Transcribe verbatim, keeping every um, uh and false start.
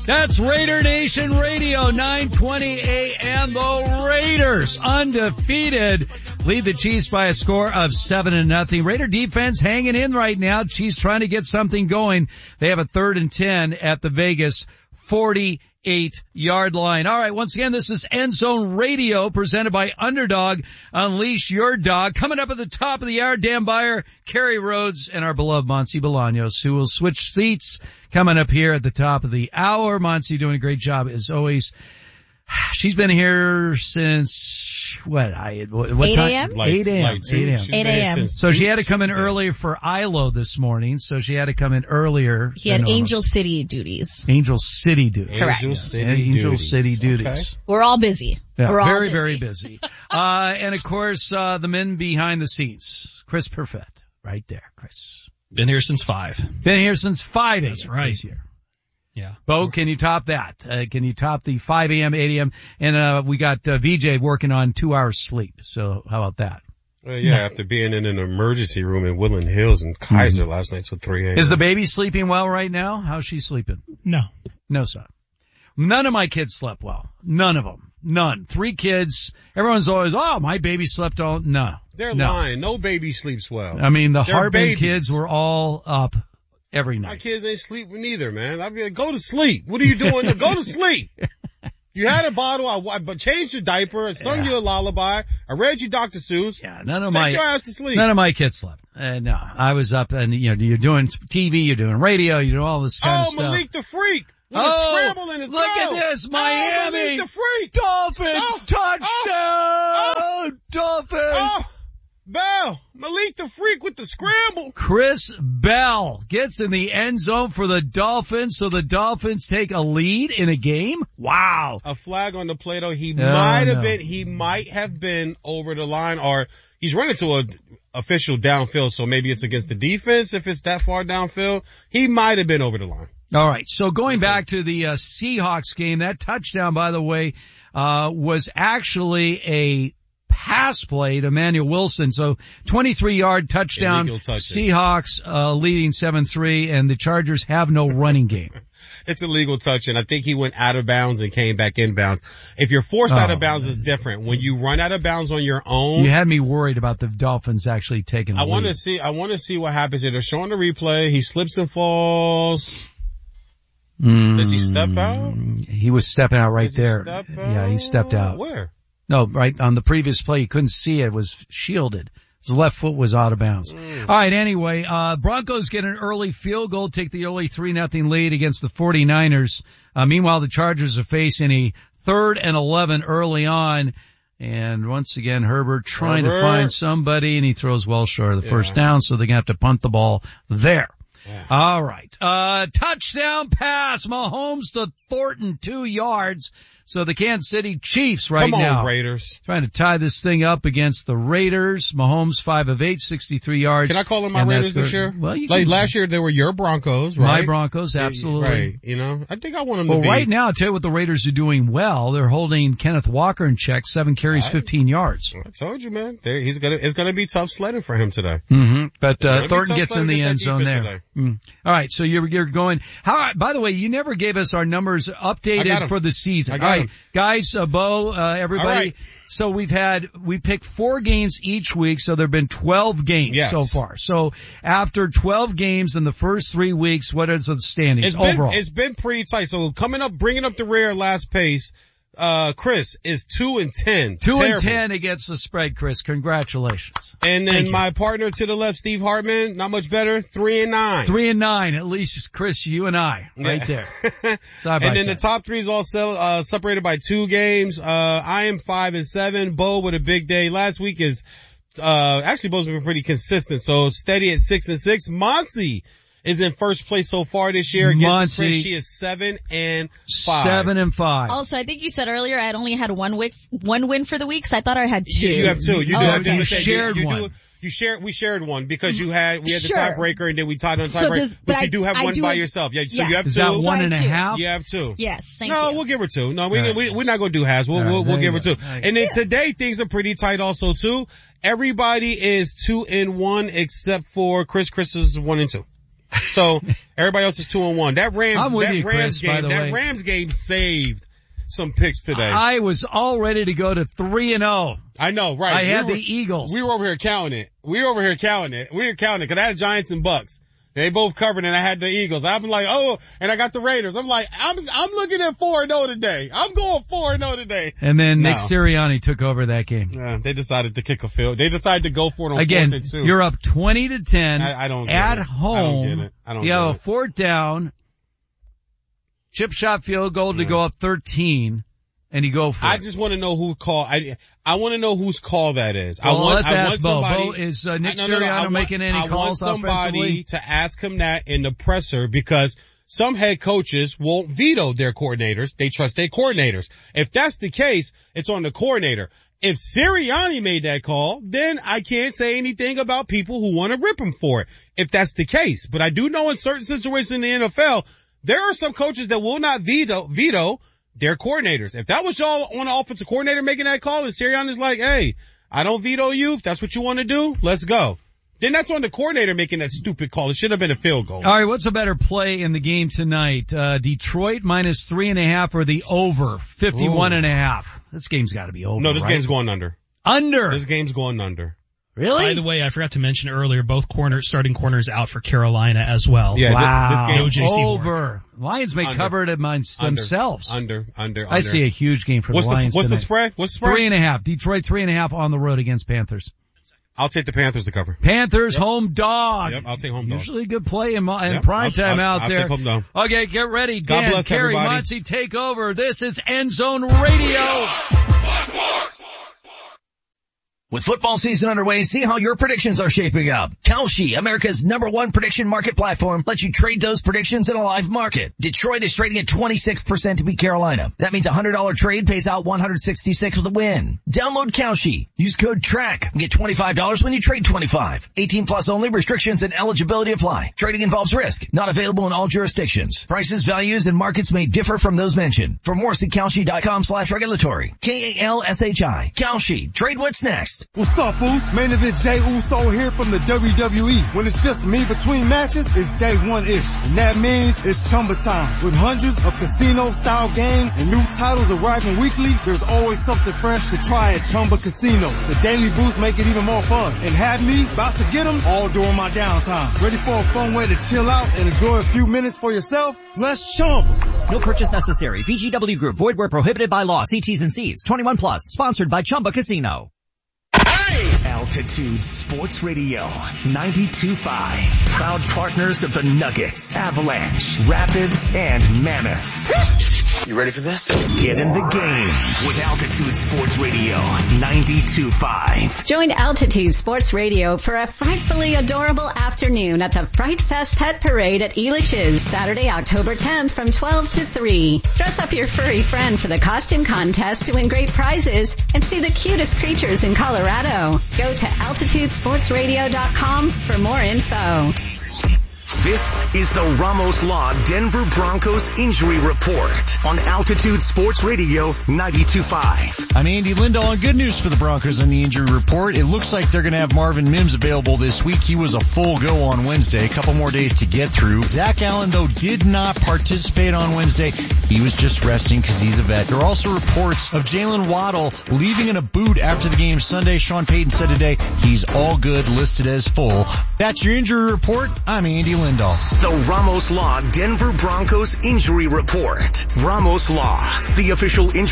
That's Raider Nation Radio, nine twenty a.m. The Raiders, undefeated, lead the Chiefs by a score of seven to nothing. Raider defense hanging in right now. Chiefs trying to get something going. They have a third and ten at the Vegas forty-eight yard line. All right, once again, this is End Zone Radio presented by Underdog. Unleash your dog. Coming up at the top of the hour, Dan Beyer, Kerry Rhodes, and our beloved Monty Bolaños, who will switch seats coming up here at the top of the hour. Monty doing a great job as always. She's been here since, what, I, what, what eight time? a.m.? eight a.m. eight a.m. eight a.m. So she had to come in earlier for I L O this morning, so she had to come in earlier. He had Angel City duties. Angel City duties. Correct. Angel City Angel duties. City duties. Okay. We're all busy. Yeah, We're all very, busy. very busy. uh, and of course, uh, the men behind the scenes. Chris Perfett. Right there, Chris. Been here since five. Been here since five a.m. That's right. This year. Yeah. Bo, can you top that? Uh, can you top the five a.m., eight a.m.? And, uh, we got, uh, V J working on two hours sleep. So how about that? Well, yeah, after being in an emergency room in Woodland Hills and Kaiser mm-hmm. last night till three a.m. Is the baby sleeping well right now? How's she sleeping? No. No, son. None of my kids slept well. None of them. None. Three kids. Everyone's always, oh, my baby slept all, no. They're no. lying. No baby sleeps well. I mean, the They're Harbin babies. kids were all up every night. My kids ain't sleeping either, man. I mean, go to sleep. What are you doing? Go to sleep. You had a bottle. I, I changed your diaper. I sung Yeah. you a lullaby. I read you Doctor Seuss. Yeah, none of Take my, your ass to sleep. none of my kids slept. Uh, no, I was up and, you know, you're doing T V, you're doing radio, you're doing all this kind oh, of stuff. Malik the Freak. With Oh, a scramble in his look throat. at this, Oh, Miami. Malik the Freak. Dolphins Oh, touchdown. oh, Dolphins. Oh, Bell. Malik the Freak with the scramble. Chris Bell gets in the end zone for the Dolphins, so the Dolphins take a lead in a game. Wow. A flag on the play though. He Oh, might have no. been, he might have been over the line, or he's running to a official downfield, so maybe it's against the defense if it's that far downfield. He might have been over the line. All right. So going back to the uh, Seahawks game, that touchdown, by the way, uh, was actually a pass play to Emmanuel Wilson. So twenty-three yard touchdown. Seahawks, uh, leading seven three, and the Chargers have no running game. It's a legal touch, and I think he went out of bounds and came back in bounds. If you're forced Oh, out of bounds, it's different. When you run out of bounds on your own, You had me worried about the Dolphins actually taking the I want lead. to see. I want to see what happens here. They're showing the replay. He slips and falls. Mm, Does he step out? He was stepping out right Does he there. step Yeah, he stepped out. Where? No, right on the previous play, you couldn't see it. It was shielded. His left foot was out of bounds. Mm. All right, anyway, uh, Broncos get an early field goal, take the early three nothing lead against the forty-niners. Uh, meanwhile, the Chargers are facing a third and eleven early on. And once again, Herbert trying Herbert. to find somebody, and he throws well short of the Yeah. first down, so they're going to have to punt the ball there. Yeah. All right. Uh, touchdown pass. Mahomes to Thornton, two yards. So the Kansas City Chiefs right Come on, now Raiders. trying to tie this thing up against the Raiders. Mahomes five of eight, sixty-three yards. Can I call them my And Raiders that's this their- year? Well, you like can, last year, they were your Broncos, right? my Broncos, absolutely. Right. You know, I think I want them Well, to be. right now, I'll tell you what the Raiders are doing well. They're holding Kenneth Walker in check, seven carries, Right. fifteen yards. I told you, man. There, he's gonna. It's gonna be tough sledding for him today. Mm-hmm. But It's gonna uh, be Thornton tough gets in sledding the against end that zone there. defense Mm. All right, so you're you're going. How? By the way, you never gave us our numbers I got updated 'em. for the season. I got All right, 'em. guys, uh, Bo, uh, everybody. All right. So we've had we picked four games each week, so there've been twelve games Yes. so far. So after twelve games in the first three weeks, what is the standings It's been, overall? it's been pretty tight. So coming up, bringing up the rear last pace, uh, Chris is two and ten. Two Terrible. and ten against the spread, Chris. Congratulations. And Thank then you. my partner to the left, Steve Hartman, not much better, three and nine. Three and nine, at least, Chris, you and I, right Yeah. there. Side by And then the side. top three is all sell, uh, separated by two games. Uh, I am five and seven. Bo with a big day. Last week is, uh, actually Bo's been pretty consistent. So steady at six and six. Monty is in first place so far this year. Against Monty. Chris, she is seven and five. Seven and five. Also, I think you said earlier I had only had one win, one win for the week, so I thought I had two. You, you have two. You do Oh, have okay. two. You Listen, shared you, you one. Do, you shared, we shared one because you had, we had the Sure. tiebreaker and then we tied on the So tiebreaker. does- but but you I- do have I one do by have- yourself. Yeah, so yeah. you have Is two. that So I one have and a two. half? You have two. Yes, thank no, you. we'll give her two. No, we, All right. we, we're not going to do halves. We'll, All right, we'll, we'll there give her you two. go. All right. And then today things are pretty tight also too. Everybody is two and one except for Chris. Chris is one and two. So everybody else is two and one. That Rams, I'm with that you, Rams Chris, by game, the that way. Rams game saved some picks today. I was all ready to go to three and oh. I know, right. I We had were- the Eagles. We were over here counting it. We were over here counting it. We were counting it because I had Giants and Bucks. They both covered and I had the Eagles. I'm like, oh, and I got the Raiders. I'm like, I'm, I'm looking at four and oh today. I'm going four and oh today. And then Nick No. Sirianni took over that game. Yeah, they decided to kick a field. They decided to go for it on Again, fourth and two. you're up twenty to ten I, I don't get at it. home. I don't get it. I don't you get have a it. fourth down, chip shot field goal to Yeah. go up thirteen, and you go for I it. just want to know who call. I I want to know whose call that is. Well, I want. let's I ask want Bo. somebody. Bo, is uh, Nick I- no, no, no, I Sirianni want- making any I want calls somebody offensively? to ask him that in the presser because some head coaches won't veto their coordinators. They trust their coordinators. If that's the case, it's on the coordinator. If Sirianni made that call, then I can't say anything about people who want to rip him for it. If that's the case, but I do know in certain situations in the N F L, there are some coaches that will not veto veto their coordinators. If that was y'all on the offensive coordinator making that call and Sirianni's like, hey, I don't veto you. If that's what you want to do, let's go. Then that's on the coordinator making that stupid call. It should have been a field goal. All right, what's a better play in the game tonight? Uh, Detroit minus three and a half or the over fifty-one Ooh. and a half? This game's got to be over. No, this right? game's going under. under. This game's going under. Really? By the way, I forgot to mention earlier, both corner starting corners out for Carolina as well. Yeah, wow. this, this game No J C over. Lions may Under. cover it amongst under, themselves. Under, under, under. I see a huge game for What's the Lions the, what's the tonight. spread? What's the spread? Three and a half. Detroit three and a half on the road against Panthers. I'll take the Panthers to cover. Panthers Yep. home dog. Yep, I'll take home dog. Usually a good play in, in Yep, prime I'll- time I'll- out I'll there. take home dog. Okay, get ready. God Dan, bless Carey, everybody. Muncie, take over. This is End Zone Radio. With football season underway, see how your predictions are shaping up. Kalshi, America's number one prediction market platform, lets you trade those predictions in a live market. Detroit is trading at twenty-six percent to beat Carolina. That means a one hundred dollars trade pays out one hundred sixty-six with a win. Download Kalshi. Use code TRACK and get twenty-five dollars when you trade twenty-five. eighteen plus only. Restrictions and eligibility apply. Trading involves risk. Not available in all jurisdictions. Prices, values, and markets may differ from those mentioned. For more, see Kalshi.com slash regulatory. K A L S H I. Kalshi. Trade what's next. What's up, fools? Main event Jey Uso here from the W W E. When it's just me between matches, it's day one-ish. And that means it's Chumba time. With hundreds of casino-style games and new titles arriving weekly, there's always something fresh to try at Chumba Casino. The daily boosts make it even more fun. And have me about to get them all during my downtime. Ready for a fun way to chill out and enjoy a few minutes for yourself? Let's Chumba. No purchase necessary. V G W Group. Void where prohibited by law. See T's and C's. twenty-one plus. Sponsored by Chumba Casino. Altitude Sports Radio ninety-two point five. Proud partners of the Nuggets, Avalanche, Rapids, and Mammoth. You ready for this? Get in the game with Altitude Sports Radio ninety-two point five. Join Altitude Sports Radio for a frightfully adorable afternoon at the Fright Fest Pet Parade at Elitch's, Saturday, October tenth from twelve to three. Dress up your furry friend for the costume contest to win great prizes and see the cutest creatures in Colorado. Go to altitude sports radio dot com for more info. This is the Ramos Law Denver Broncos Injury Report on Altitude Sports Radio ninety-two point five. I'm Andy Lindahl, and good news for the Broncos on the injury report. It looks like they're going to have Marvin Mims available this week. He was a full go on Wednesday, a couple more days to get through. Zach Allen, though, did not participate on Wednesday. He was just resting because he's a vet. There are also reports of Jalen Waddle leaving in a boot after the game Sunday. Sean Payton said today he's all good, listed as full. That's your injury report. I'm Andy Lindahl. The Ramos Law Denver Broncos Injury Report. Ramos Law, the official injury